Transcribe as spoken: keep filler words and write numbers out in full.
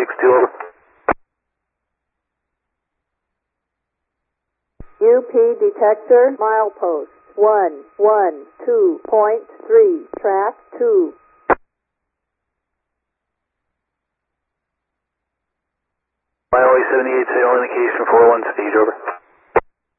six two, over. U P detector, milepost one one two point three, track two. Mileway seventy-eight, signal indication four one, stage, over.